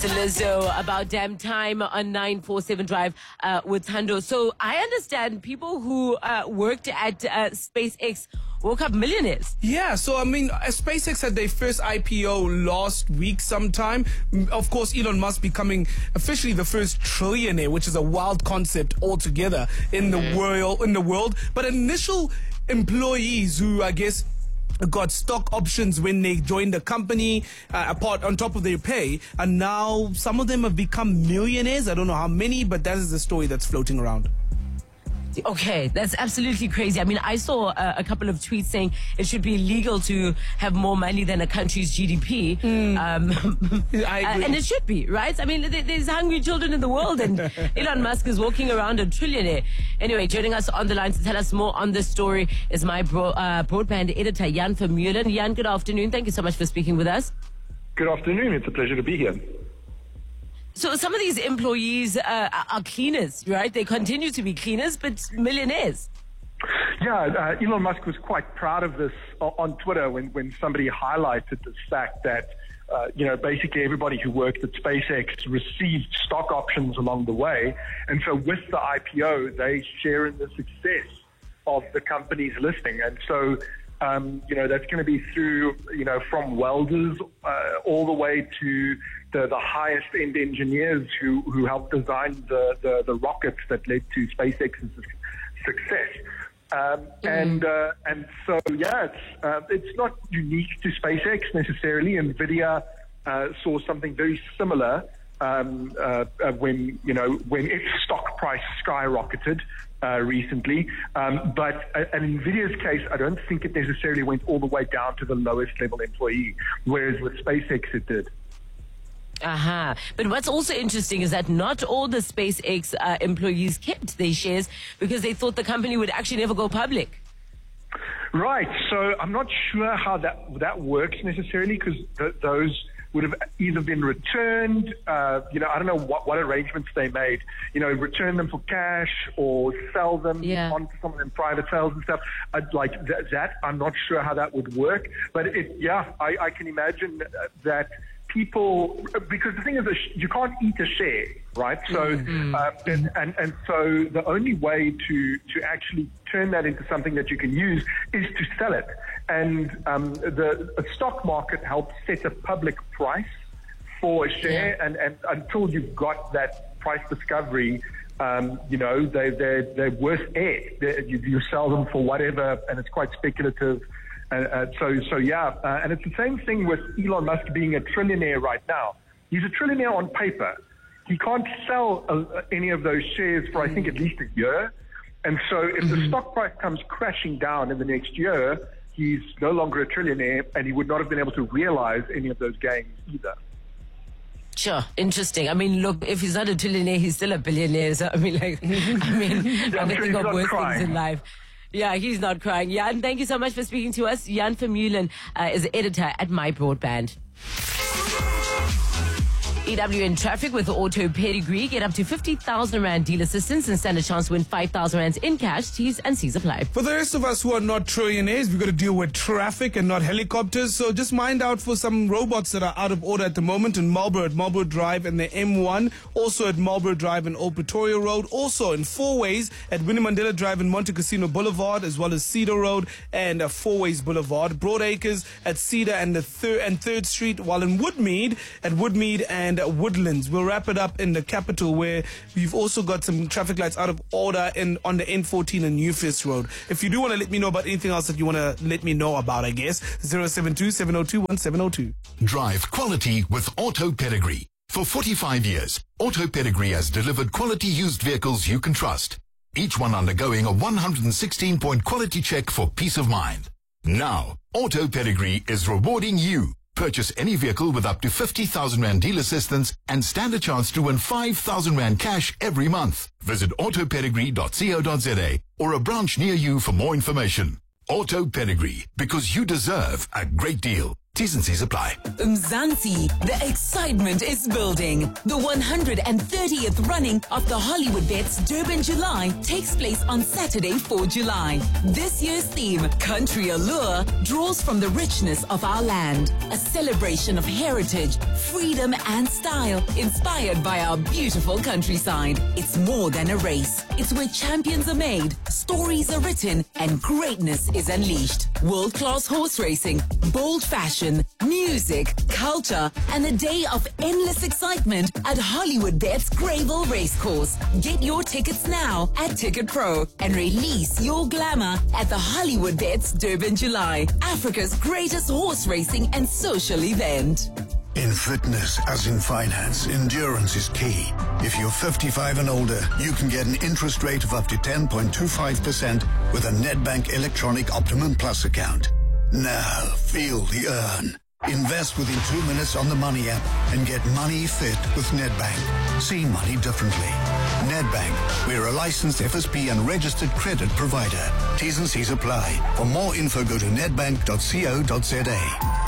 Lizzo, about damn time on 947 Drive with Thando. So I understand people who worked at SpaceX woke up millionaires. Yeah, so I mean, SpaceX had their first IPO last week sometime. Of course, Elon Musk becoming officially the first trillionaire, which is a wild concept altogether in the world. But initial employees who, I guess, got stock options when they joined the company, apart on top of their pay, and now some of them have become millionaires. I don't know how many, but that is the story that's floating around. Okay, that's absolutely crazy. I mean, I saw a couple of tweets saying it should be illegal to have more money than a country's GDP. I agree. And it should be, right? I mean, there's hungry children in the world, and Elon Musk is walking around a trillionaire. Anyway, joining us on the line to tell us more on this story is my broadband editor, Jan Vermeulen. Jan, good afternoon. Thank you so much for speaking with us. Good afternoon. It's a pleasure to be here. So some of these employees are cleaners, right? They continue to be cleaners, but millionaires. Yeah, Elon Musk was quite proud of this on Twitter when somebody highlighted the fact that, basically everybody who worked at SpaceX received stock options along the way. And so with the IPO, they share in the success of the company's listing. And so, that's going to be through, from welders all the way to the highest end engineers who helped design the rockets that led to SpaceX's success. And so, it's not unique to SpaceX necessarily. NVIDIA saw something very similar when its stock price skyrocketed recently. But in NVIDIA's case, I don't think it necessarily went all the way down to the lowest level employee, whereas with SpaceX it did. But what's also interesting is that not all the SpaceX employees kept their shares because they thought the company would actually never go public. Right. So I'm not sure how that works necessarily, because those would have either been returned, I don't know what arrangements they made, return them for cash or sell them on to someone in private sales and stuff. Like that, I'm not sure how that would work. But I can imagine that people, because the thing is, you can't eat a share, right? So, and so the only way to actually turn that into something that you can use is to sell it. And the stock market helps set a public price for a share, and until you've got that price discovery, they're worth air. You sell them for whatever, and it's quite speculative. And it's the same thing with Elon Musk being a trillionaire right now. He's a trillionaire on paper. He can't sell any of those shares for, I think, at least a year. And so if the stock price comes crashing down in the next year, he's no longer a trillionaire, and he would not have been able to realize any of those gains either. Sure, interesting. I mean, look, if he's not a trillionaire, he's still a billionaire. So, I think of worse things in life. Yeah, he's not crying. Jan, thank you so much for speaking to us. Jan Vermeulen is the editor at My Broadband. EW in traffic with the Auto Pedigree. Get up to 50,000 Rand deal assistance and stand a chance to win 5,000 Rands in cash. T's and C's apply. For the rest of us who are not trillionaires, we've got to deal with traffic and not helicopters. So just mind out for some robots that are out of order at the moment in Marlborough, at Marlborough Drive and the M1. Also at Marlborough Drive and Old Pretoria Road. Also in Fourways at Winnie Mandela Drive and Monte Cassino Boulevard, as well as Cedar Road and Fourways Boulevard. Broadacres at Cedar and 3rd Street, while in Woodmead at Woodmead and Woodlands. We'll wrap it up in the capital, where we've also got some traffic lights out of order on the N14 and Newfist Road. If you do want to let me know about anything else that you want to let me know about, I guess, 072-702-1702. Drive quality with Auto Pedigree. For 45 years, Auto Pedigree has delivered quality used vehicles you can trust. Each one undergoing a 116-point quality check for peace of mind. Now, Auto Pedigree is rewarding you. Purchase any vehicle with up to 50,000 Rand deal assistance and stand a chance to win 5,000 Rand cash every month. Visit autopedigree.co.za or a branch near you for more information. Auto Pedigree, because you deserve a great deal. T's and C's apply. Mzansi, the excitement is building. The 130th running of the Hollywood Bets Durban July takes place on Saturday, 4 July. This year's theme, Country Allure, draws from the richness of our land. A celebration of heritage, freedom and style, inspired by our beautiful countryside. It's more than a race. It's where champions are made, stories are written, and greatness is unleashed. World-class horse racing, bold fashion, music, culture, and a day of endless excitement at Hollywood Bets Greyville Racecourse. Get your tickets now at Ticket Pro and release your glamour at the Hollywood Bets Durban July, Africa's greatest horse racing and social event. In fitness, as in finance, endurance is key. If you're 55 and older, you can get an interest rate of up to 10.25% with a Nedbank Electronic Optimum Plus account. Now, feel the earn. Invest within 2 minutes on the Money app and get money fit with Nedbank. See money differently. Nedbank, we're a licensed FSP and registered credit provider. T's and C's apply. For more info, go to nedbank.co.za.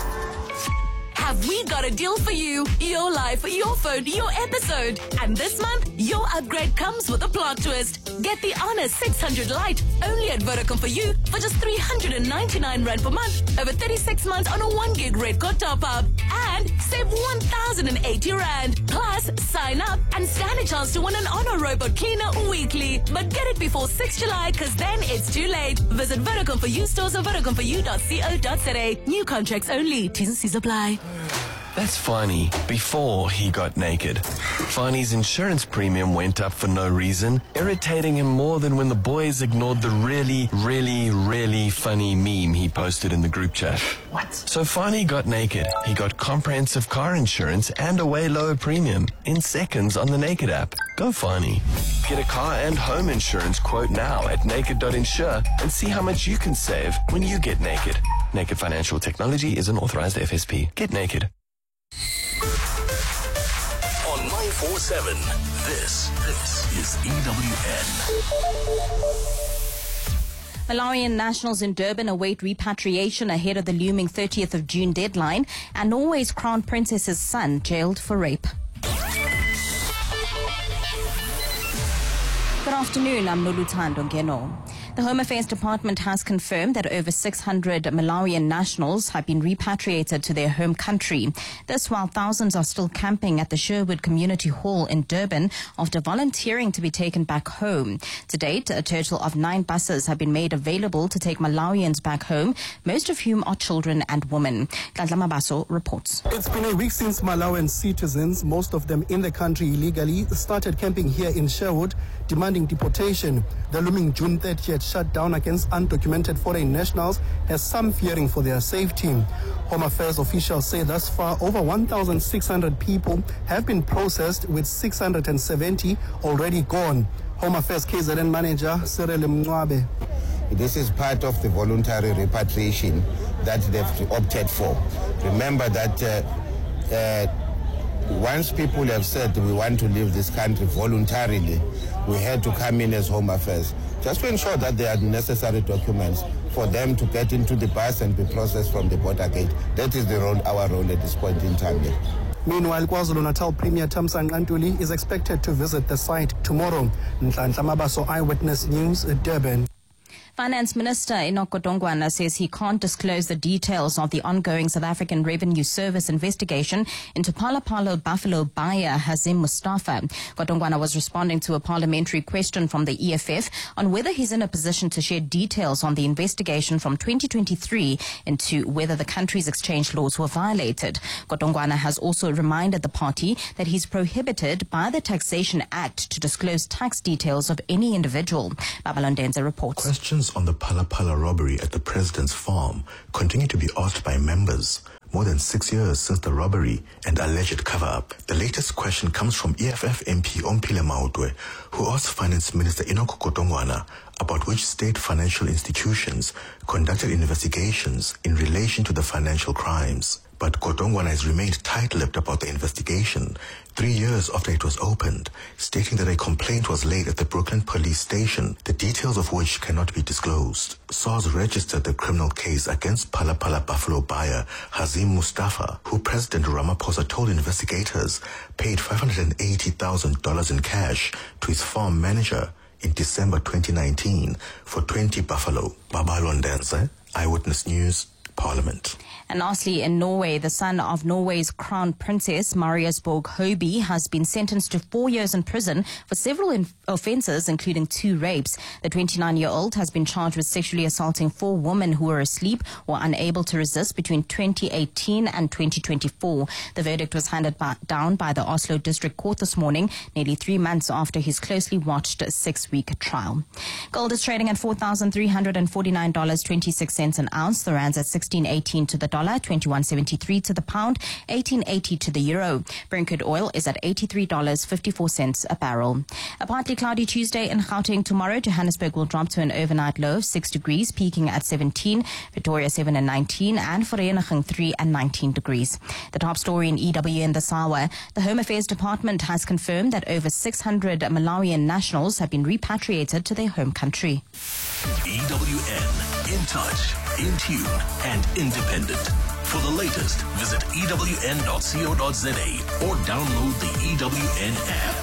Have we got a deal for you? Your life, your phone, your episode. And this month, your upgrade comes with a plot twist. Get the Honor 600 Lite only at Vodacom for you for just 399 Rand per month over 36 months on a 1 gig red card top-up. And save 1,080 Rand. Plus, sign up and stand a chance to win an Honor Robot Cleaner weekly. But get it before 6 July because then it's too late. Visit Vodacom for you stores or VodacomForYou.co.za. New contracts only. T's and C's apply. That's Fani before he got naked. Fani's insurance premium went up for no reason, irritating him more than when the boys ignored the really funny meme he posted in the group chat. What? So Fani got naked. He got comprehensive car insurance and a way lower premium in seconds on the Naked app. Go Fani. Get a car and home insurance quote now at naked.insure and see how much you can save when you get naked. Naked Financial Technology is an authorized FSP. Get naked. On 947, this is EWN. Malawian nationals in Durban await repatriation ahead of the looming 30th of June deadline, and Norway's Crown Princess's son jailed for rape. Good afternoon, I'm Noluthando Ngeno. The Home Affairs Department has confirmed that over 600 Malawian nationals have been repatriated to their home country. This while thousands are still camping at the Sherwood Community Hall in Durban after volunteering to be taken back home. To date, a total of 9 buses have been made available to take Malawians back home, most of whom are children and women. Kandla Mabaso reports. It's been a week since Malawian citizens, most of them in the country illegally, started camping here in Sherwood, demanding deportation. The looming June 30th shutdown against undocumented foreign nationals has some fearing for their safety. Home Affairs officials say thus far over 1,600 people have been processed, with 670 already gone. Home Affairs KZN manager Cyril Mncwabe. This is part of the voluntary repatriation that they've opted for. Remember that once people have said we want to leave this country voluntarily, we had to come in as Home Affairs just to ensure that there are necessary documents for them to get into the bus and be processed from the border gate. That is our role at this point in time. Meanwhile, KwaZulu-Natal Premier Thamsanqa Ntuli is expected to visit the site tomorrow. Nhlanhla Mabaso, Eyewitness News, Durban. Finance Minister Enoch Godongwana says he can't disclose the details of the ongoing South African Revenue Service investigation into Phala Phala Buffalo buyer Hazim Mustafa. Godongwana was responding to a parliamentary question from the EFF on whether he's in a position to share details on the investigation from 2023 into whether the country's exchange laws were violated. Godongwana has also reminded the party that he's prohibited by the Taxation Act to disclose tax details of any individual. Babalondenza reports. Questions on the Phala Phala robbery at the president's farm continue to be asked by members. More than 6 years since the robbery and alleged cover-up. The latest question comes from EFF MP Ompile Mautwe, who asked Finance Minister Enoch Godongwana about which state financial institutions conducted investigations in relation to the financial crimes. But Godongwana has remained tight-lipped about the investigation 3 years after it was opened, stating that a complaint was laid at the Brooklyn police station, the details of which cannot be disclosed. SARS registered the criminal case against Phala Phala Buffalo buyer Hazim Mustafa, who President Ramaphosa told investigators paid $580,000 in cash to his farm manager in December 2019 for 20 buffalo. Babalo Ndense, Eyewitness News, Parliament. And lastly, in Norway, the son of Norway's crown princess, Marius Borg Høiby, has been sentenced to 4 years in prison for several offences, including 2 rapes. The 29-year-old has been charged with sexually assaulting 4 women who were asleep or unable to resist between 2018 and 2024. The verdict was handed down by the Oslo District Court this morning, nearly 3 months after his closely watched 6-week trial. Gold is trading at $4,349.26 an ounce. The rand's at 16.18 to the dollar, 21.73 to the pound, 18.80 to the euro. Brent crude oil is at $83.54 a barrel. A partly cloudy Tuesday in Gauteng tomorrow. Johannesburg will drop to an overnight low of 6 degrees, peaking at 17. Pretoria 7 and 19, and Vereeniging 3 and 19 degrees. The top story in EWN this hour: the Home Affairs Department has confirmed that over 600 Malawian nationals have been repatriated to their home country. EWN, in touch, in tune, and independent. For the latest, visit ewn.co.za or download the EWN app.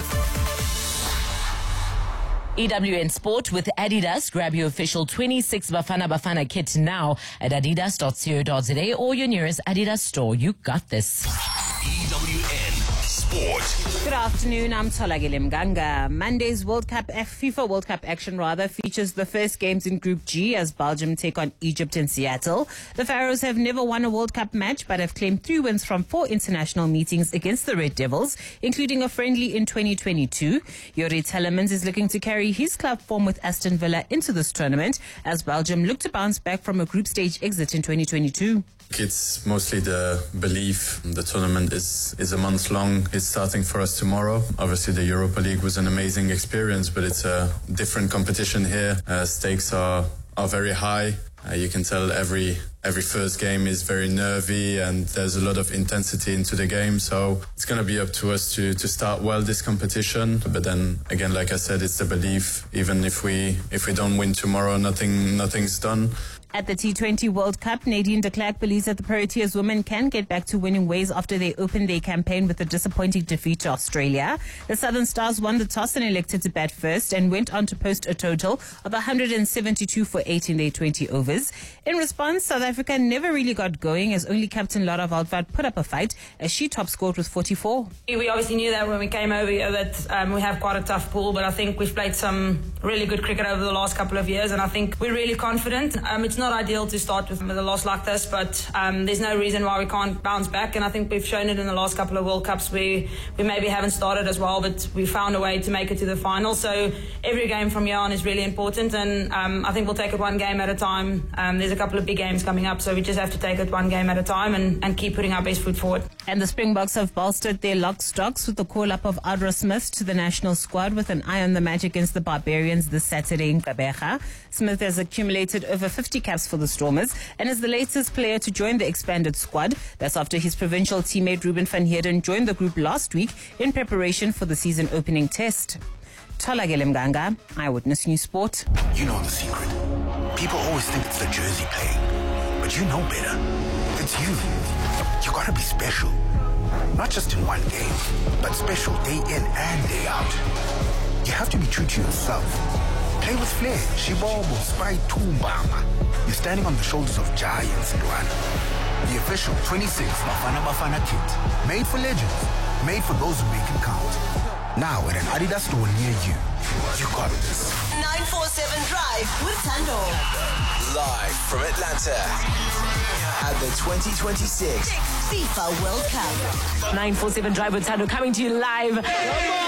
EWN Sport with Adidas. Grab your official 26 Bafana Bafana kit now at adidas.co.za or your nearest Adidas store. You got this. EWN Sport. Good afternoon, I'm Tholagile Mganga. Monday's FIFA World Cup action features the first games in Group G as Belgium take on Egypt in Seattle. The Pharaohs have never won a World Cup match but have claimed 3 wins from 4 international meetings against the Red Devils, including a friendly in 2022. Yuri Telemans is looking to carry his club form with Aston Villa into this tournament as Belgium look to bounce back from a group stage exit in 2022. It's mostly the belief. The tournament is a month long. It's starting for us tomorrow. Obviously, the Europa League was an amazing experience, but it's a different competition here. Stakes are very high. You can tell every first game is very nervy and there's a lot of intensity into the game. So it's going to be up to us to start well this competition. But then again, like I said, it's the belief. Even if we don't win tomorrow, nothing's done. At the T20 World Cup, Nadine de Klerk believes that the Proteas women can get back to winning ways after they opened their campaign with a disappointing defeat to Australia. The Southern Stars won the toss and elected to bat first and went on to post a total of 172 for 8 in their 20 overs. In response, South Africa never really got going as only captain Lara Waldvard put up a fight as she top scored with 44. We obviously knew that when we came over here that we have quite a tough pool, but I think we've played some really good cricket over the last couple of years and I think we're really confident. It's not ideal to start with a loss like this, but there's no reason why we can't bounce back, and I think we've shown it in the last couple of World Cups. We maybe haven't started as well, but we found a way to make it to the final. So every game from here on is really important, and I think we'll take it one game at a time. There's a couple of big games coming up, so we just have to take it one game at a time and keep putting our best foot forward. And the Springboks have bolstered their lock stocks with the call-up of Audra Smith to the national squad with an eye on the match against the Barbarians this Saturday in Gqeberha. Smith has accumulated over 50 caps for the Stormers and is the latest player to join the expanded squad. That's after his provincial teammate Ruben van Heerden joined the group last week in preparation for the season opening test. Tholagile Mganga, Eyewitness News Sport. You know the secret. People always think it's the jersey playing, but you know better. It's you. You gotta be special. Not just in one game, but special day in and day out. You have to be true to yourself. Play with flair, Shibobo, Spy Tumbama. You're standing on the shoulders of giants, Luana. The official 26 Bafana Bafana kit. Made for legends. Made for those who make it count. Now at an Adidas store near you. You got this. 947 Drive with Tando. Live from Atlanta at the 2026 FIFA World Cup. 947 Drive with Tando coming to you live.